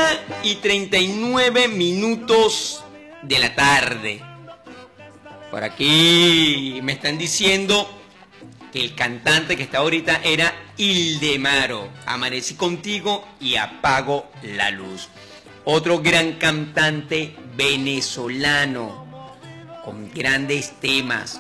1:39 de la tarde. Por aquí me están diciendo que el cantante que está ahorita era Ildemaro. Amanecí contigo y apago la luz. Otro gran cantante venezolano con grandes temas.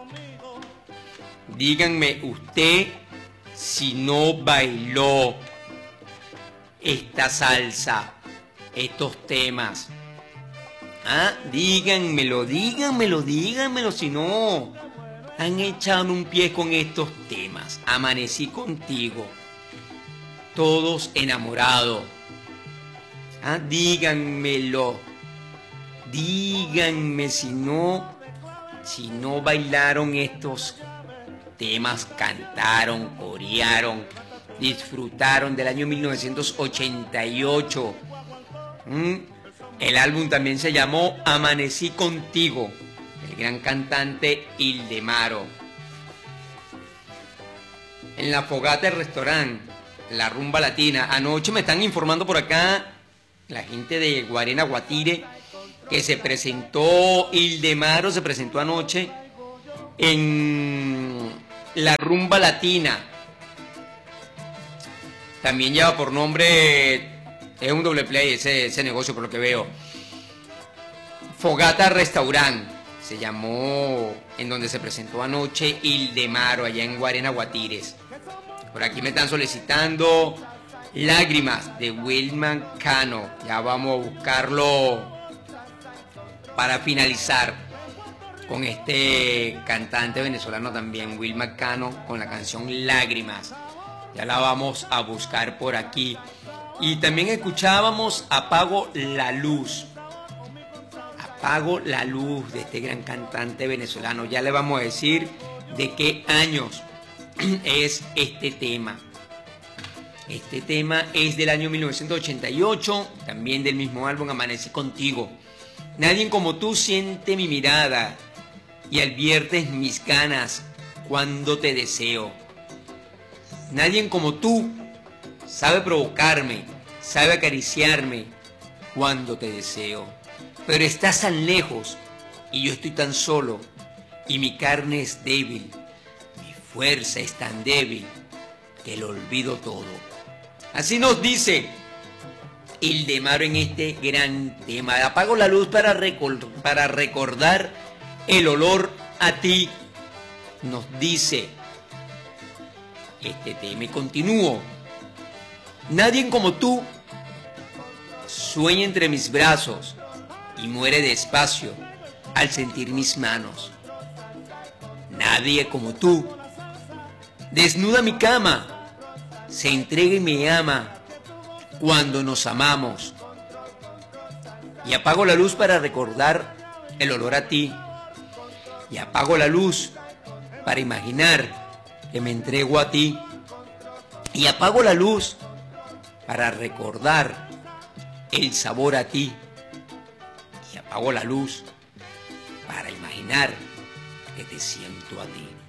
Díganme usted si no bailó esta salsa, estos temas. Ah, díganmelo, si no han echado un pie con estos temas. Amanecí contigo, todos enamorados. Ah, díganmelo, díganme si no bailaron estos temas, cantaron, corearon, disfrutaron del año 1988. El álbum también se llamó Amanecí Contigo, el gran cantante Ildemaro. En la fogata del restaurante, la rumba latina. Anoche me están informando por acá la gente de Guarena Guatire que se presentó, Ildemaro se presentó anoche en la rumba latina. También lleva por nombre, es un doble play ese negocio por lo que veo. Fogata Restaurant se llamó, en donde se presentó anoche Ildemaro, allá en Guarena Guatires. Por aquí me están solicitando Lágrimas de Wilman Cano. Ya vamos a buscarlo para finalizar con este cantante venezolano también, Wilman Cano, con la canción Lágrimas. Ya la vamos a buscar por aquí. Y también escuchábamos Apago la Luz. Apago la Luz, de este gran cantante venezolano. Ya le vamos a decir de qué años es este tema. Este tema es del año 1988, también del mismo álbum Amanecí Contigo. Nadie como tú siente mi mirada y adviertes mis ganas cuando te deseo. Nadie como tú sabe provocarme, sabe acariciarme cuando te deseo. Pero estás tan lejos y yo estoy tan solo y mi carne es débil, mi fuerza es tan débil que lo olvido todo. Así nos dice Ildemaro en este gran tema. Apago la luz para recordar el olor a ti, nos dice este tema. Y continúo. Nadie como tú sueña entre mis brazos y muere despacio al sentir mis manos. Nadie como tú desnuda mi cama, se entrega y me ama cuando nos amamos. Y apago la luz para recordar el olor a ti. Y apago la luz para imaginar que me entrego a ti. Y apago la luz para recordar el sabor a ti. Y apago la luz para imaginar que te siento a ti.